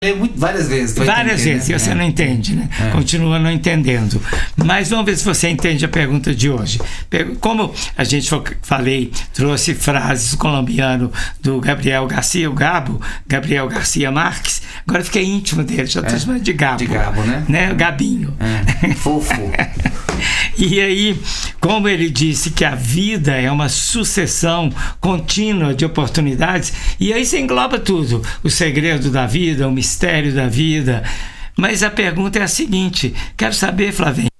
Várias vezes. Várias vezes, e você não entende, né? Continua não entendendo. Mas vamos ver se você entende a pergunta de hoje. Como a gente trouxe frases do colombiano do Gabriel Garcia, o Gabo, Gabriel Garcia Marques, agora fiquei íntimo dele, já estou chamando de Gabo. De Gabo, né? O Gabinho. Fofo. E aí, como ele disse que a vida é uma sucessão contínua de oportunidades, e aí você engloba tudo, o segredo da vida, o mistério da vida. Mas a pergunta é a seguinte, quero saber, Flavinho,